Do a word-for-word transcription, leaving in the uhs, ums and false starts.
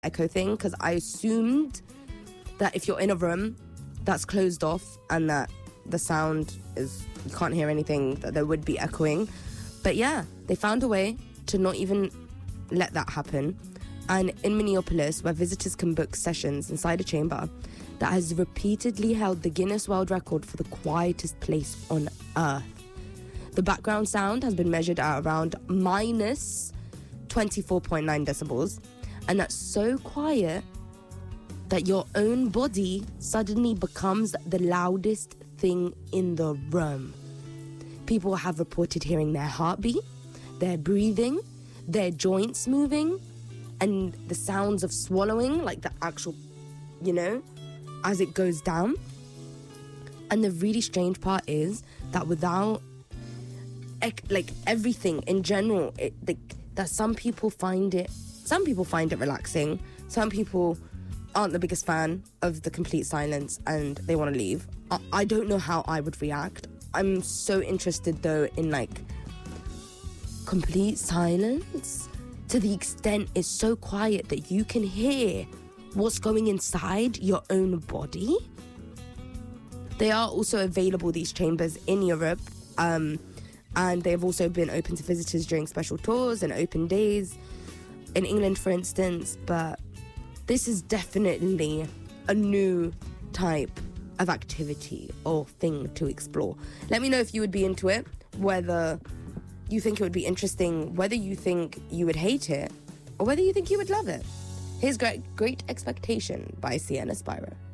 echo thing, because I assumed that if you're in a room that's closed off and that the sound is, you can't hear anything, that there would be echoing. But yeah, they found a way to not even let that happen. And in Minneapolis, where visitors can book sessions inside a chamber that has repeatedly held the Guinness World Record for the quietest place on earth. The background sound has been measured at around minus twenty-four point nine decibels. And that's so quiet that your own body suddenly becomes the loudest thing in the room. People have reported hearing their heartbeat, their breathing, their joints moving, and the sounds of swallowing, like the actual, you know, as it goes down. And the really strange part is that without, like, everything in general, it, the, that some people find it, some people find it relaxing, some people aren't the biggest fan of the complete silence and they want to leave. I, I don't know how I would react. I'm so interested, though, in, like, complete silence to the extent it's so quiet that you can hear what's going inside your own body. They are also available, these chambers, in Europe, um, and they've also been open to visitors during special tours and open days in England, for instance. But this is definitely a new type of activity or thing to explore. Let me know if you would be into it, whether you think it would be interesting, whether you think you would hate it, or whether you think you would love it. Here's Great, Great Expectation by Sienna Spyro.